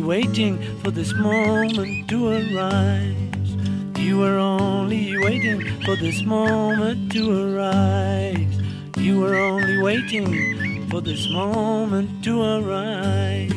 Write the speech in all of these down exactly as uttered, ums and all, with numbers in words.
waiting for this moment to arise. You were only waiting for this moment to arise. You were only waiting for this moment to arise.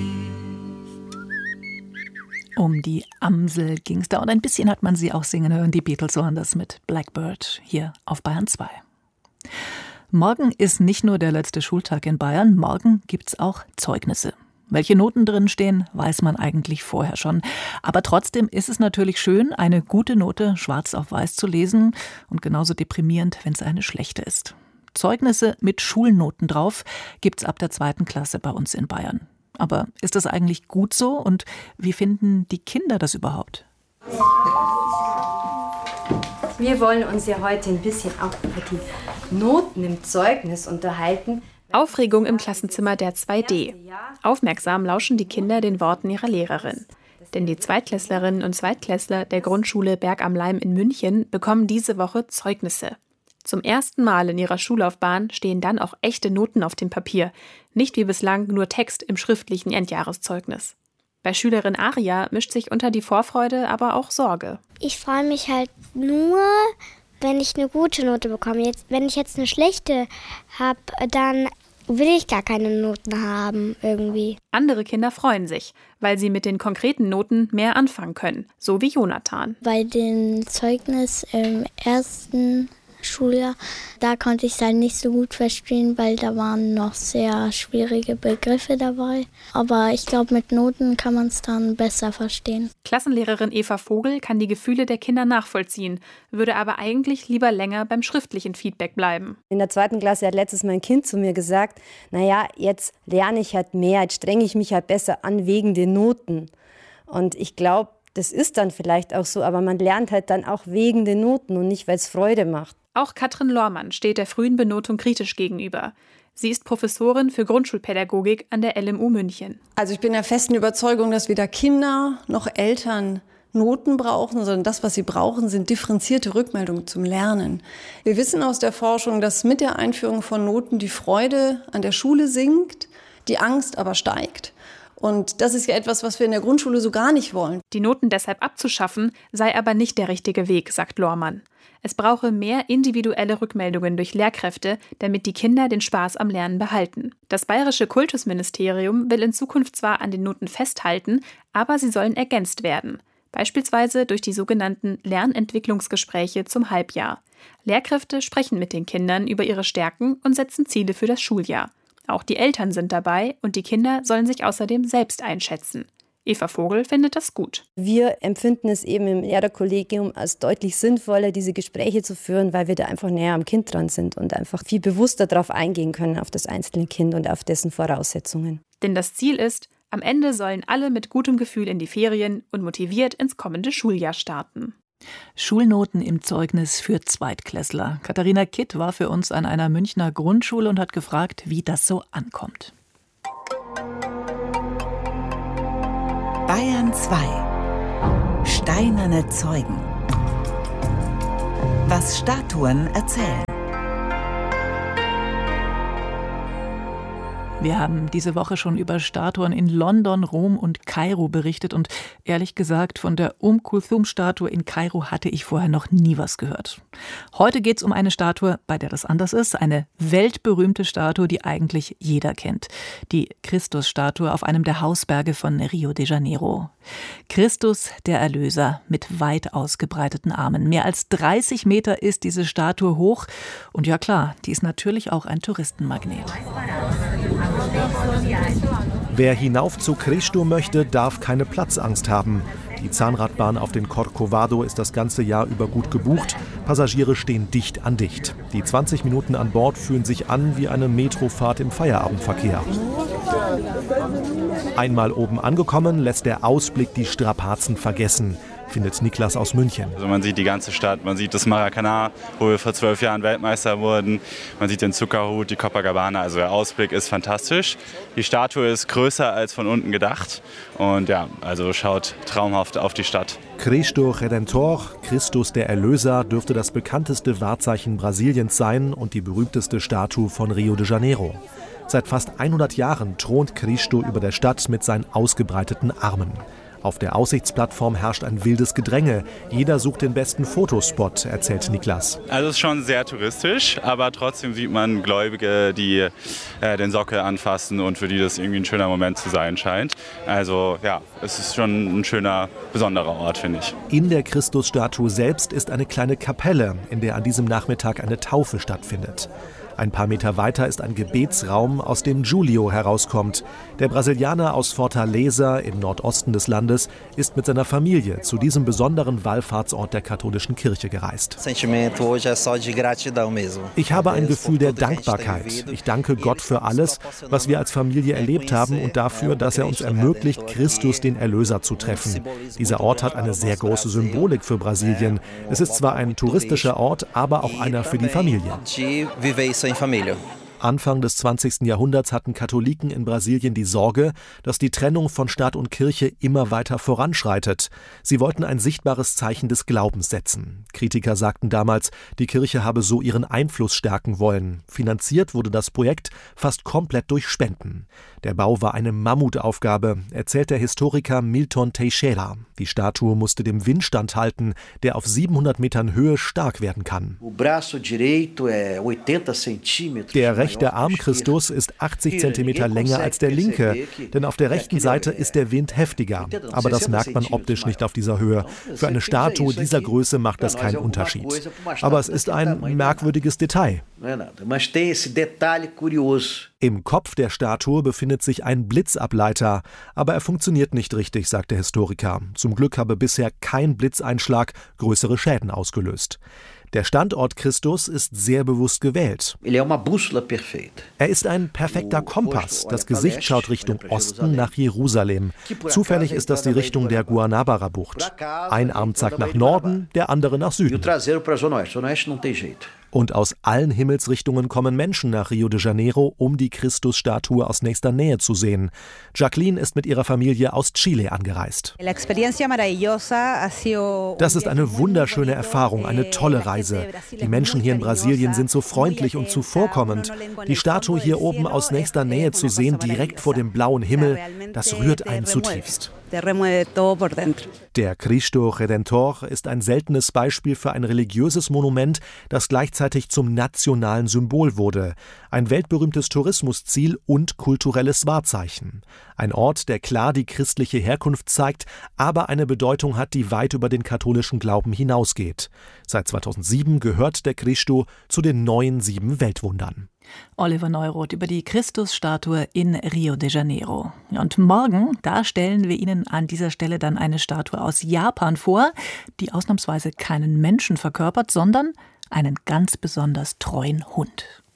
Um die Amsel ging es da und ein bisschen hat man sie auch singen hören. Die Beatles waren das mit Blackbird hier auf Bayern zwei. Morgen ist nicht nur der letzte Schultag in Bayern, morgen gibt's auch Zeugnisse. Welche Noten drin stehen, weiß man eigentlich vorher schon. Aber trotzdem ist es natürlich schön, eine gute Note schwarz auf weiß zu lesen und genauso deprimierend, wenn es eine schlechte ist. Zeugnisse mit Schulnoten drauf gibt's ab der zweiten Klasse bei uns in Bayern. Aber ist das eigentlich gut so und wie finden die Kinder das überhaupt? Wir wollen uns ja heute ein bisschen auch über die Noten im Zeugnis unterhalten. Aufregung im Klassenzimmer der zwei D. Aufmerksam lauschen die Kinder den Worten ihrer Lehrerin. Denn die Zweitklässlerinnen und Zweitklässler der Grundschule Berg am Laim in München bekommen diese Woche Zeugnisse. Zum ersten Mal in ihrer Schullaufbahn stehen dann auch echte Noten auf dem Papier, nicht wie bislang nur Text im schriftlichen Endjahreszeugnis. Bei Schülerin Aria mischt sich unter die Vorfreude aber auch Sorge. Ich freue mich halt nur, wenn ich eine gute Note bekomme. Jetzt, wenn ich jetzt eine schlechte habe, dann will ich gar keine Noten haben irgendwie. Andere Kinder freuen sich, weil sie mit den konkreten Noten mehr anfangen können, so wie Jonathan. Bei dem Zeugnis im ersten Schuljahr, da konnte ich es halt nicht so gut verstehen, weil da waren noch sehr schwierige Begriffe dabei. Aber ich glaube, mit Noten kann man es dann besser verstehen. Klassenlehrerin Eva Vogel kann die Gefühle der Kinder nachvollziehen, würde aber eigentlich lieber länger beim schriftlichen Feedback bleiben. In der zweiten Klasse hat letztes Mal ein Kind zu mir gesagt, naja, jetzt lerne ich halt mehr, jetzt strenge ich mich halt besser an wegen den Noten. Und ich glaube, das ist dann vielleicht auch so, aber man lernt halt dann auch wegen den Noten und nicht, weil es Freude macht. Auch Katrin Lohrmann steht der frühen Benotung kritisch gegenüber. Sie ist Professorin für Grundschulpädagogik an der L M U München. Also ich bin der festen Überzeugung, dass weder Kinder noch Eltern Noten brauchen, sondern das, was sie brauchen, sind differenzierte Rückmeldungen zum Lernen. Wir wissen aus der Forschung, dass mit der Einführung von Noten die Freude an der Schule sinkt, die Angst aber steigt. Und das ist ja etwas, was wir in der Grundschule so gar nicht wollen. Die Noten deshalb abzuschaffen, sei aber nicht der richtige Weg, sagt Lohrmann. Es brauche mehr individuelle Rückmeldungen durch Lehrkräfte, damit die Kinder den Spaß am Lernen behalten. Das Bayerische Kultusministerium will in Zukunft zwar an den Noten festhalten, aber sie sollen ergänzt werden. Beispielsweise durch die sogenannten Lernentwicklungsgespräche zum Halbjahr. Lehrkräfte sprechen mit den Kindern über ihre Stärken und setzen Ziele für das Schuljahr. Auch die Eltern sind dabei und die Kinder sollen sich außerdem selbst einschätzen. Eva Vogel findet das gut. Wir empfinden es eben im Lehrerkollegium als deutlich sinnvoller, diese Gespräche zu führen, weil wir da einfach näher am Kind dran sind und einfach viel bewusster darauf eingehen können, auf das einzelne Kind und auf dessen Voraussetzungen. Denn das Ziel ist, am Ende sollen alle mit gutem Gefühl in die Ferien und motiviert ins kommende Schuljahr starten. Schulnoten im Zeugnis für Zweitklässler. Katharina Kitt war für uns an einer Münchner Grundschule und hat gefragt, wie das so ankommt. Bayern zwei. Steinerne Zeugen. Was Statuen erzählen. Wir haben diese Woche schon über Statuen in London, Rom und Kairo berichtet und ehrlich gesagt, von der Um-Kulthum-Statue in Kairo hatte ich vorher noch nie was gehört. Heute geht es um eine Statue, bei der das anders ist, eine weltberühmte Statue, die eigentlich jeder kennt. Die Christus-Statue auf einem der Hausberge von Rio de Janeiro. Christus, der Erlöser, mit weit ausgebreiteten Armen. Mehr als dreißig Meter ist diese Statue hoch und ja klar, die ist natürlich auch ein Touristenmagnet. Wer hinauf zu Cristo möchte, darf keine Platzangst haben. Die Zahnradbahn auf den Corcovado ist das ganze Jahr über gut gebucht. Passagiere stehen dicht an dicht. Die zwanzig Minuten an Bord fühlen sich an wie eine Metrofahrt im Feierabendverkehr. Einmal oben angekommen, lässt der Ausblick die Strapazen vergessen, findet Niklas aus München. Also man sieht die ganze Stadt, man sieht das Maracanã, wo wir vor zwölf Jahren Weltmeister wurden. Man sieht den Zuckerhut, die Copacabana, also der Ausblick ist fantastisch. Die Statue ist größer als von unten gedacht und ja, also schaut traumhaft auf die Stadt. Cristo Redentor, Christus der Erlöser, dürfte das bekannteste Wahrzeichen Brasiliens sein und die berühmteste Statue von Rio de Janeiro. Seit fast hundert Jahren thront Cristo über der Stadt mit seinen ausgebreiteten Armen. Auf der Aussichtsplattform herrscht ein wildes Gedränge. Jeder sucht den besten Fotospot, erzählt Niklas. Also es ist schon sehr touristisch, aber trotzdem sieht man Gläubige, die äh, den Sockel anfassen und für die das irgendwie ein schöner Moment zu sein scheint. Also ja, es ist schon ein schöner, besonderer Ort, finde ich. In der Christusstatue selbst ist eine kleine Kapelle, in der an diesem Nachmittag eine Taufe stattfindet. Ein paar Meter weiter ist ein Gebetsraum, aus dem Julio herauskommt. Der Brasilianer aus Fortaleza im Nordosten des Landes ist mit seiner Familie zu diesem besonderen Wallfahrtsort der katholischen Kirche gereist. Ich habe ein Gefühl der Dankbarkeit. Ich danke Gott für alles, was wir als Familie erlebt haben und dafür, dass er uns ermöglicht, Christus, den Erlöser, zu treffen. Dieser Ort hat eine sehr große Symbolik für Brasilien. Es ist zwar ein touristischer Ort, aber auch einer für die Familie. Anfang des zwanzigsten Jahrhunderts hatten Katholiken in Brasilien die Sorge, dass die Trennung von Staat und Kirche immer weiter voranschreitet. Sie wollten ein sichtbares Zeichen des Glaubens setzen. Kritiker sagten damals, die Kirche habe so ihren Einfluss stärken wollen. Finanziert wurde das Projekt fast komplett durch Spenden. Der Bau war eine Mammutaufgabe, erzählt der Historiker Milton Teixeira. Die Statue musste dem Wind standhalten, der auf siebenhundert Metern Höhe stark werden kann. Der rechte Arm Christus ist achtzig Zentimeter länger als der linke, denn auf der rechten Seite ist der Wind heftiger. Aber das merkt man optisch nicht auf dieser Höhe. Für eine Statue dieser Größe macht das keinen Unterschied. Aber es ist ein merkwürdiges Detail. Im Kopf der Statue befindet sich ein Blitzableiter, aber er funktioniert nicht richtig, sagt der Historiker. Zum Glück habe bisher kein Blitzeinschlag größere Schäden ausgelöst. Der Standort Christus ist sehr bewusst gewählt. Er ist ein perfekter Kompass. Das Gesicht schaut Richtung Osten nach Jerusalem. Zufällig ist das die Richtung der Guanabara-Bucht. Ein Arm zeigt nach Norden, der andere nach Süden. Und aus allen Himmelsrichtungen kommen Menschen nach Rio de Janeiro, um die Christusstatue aus nächster Nähe zu sehen. Jacqueline ist mit ihrer Familie aus Chile angereist. Das ist eine wunderschöne Erfahrung, eine tolle Reise. Die Menschen hier in Brasilien sind so freundlich und zuvorkommend. Die Statue hier oben aus nächster Nähe zu sehen, direkt vor dem blauen Himmel, das rührt einen zutiefst. Der Cristo Redentor ist ein seltenes Beispiel für ein religiöses Monument, das gleichzeitig zum nationalen Symbol wurde. Ein weltberühmtes Tourismusziel und kulturelles Wahrzeichen. Ein Ort, der klar die christliche Herkunft zeigt, aber eine Bedeutung hat, die weit über den katholischen Glauben hinausgeht. Seit zweitausendsieben gehört der Cristo zu den neuen sieben Weltwundern. Oliver Neuroth über die Christusstatue in Rio de Janeiro. Und morgen, da stellen wir Ihnen an dieser Stelle dann eine Statue aus Japan vor, die ausnahmsweise keinen Menschen verkörpert, sondern einen ganz besonders treuen Hund.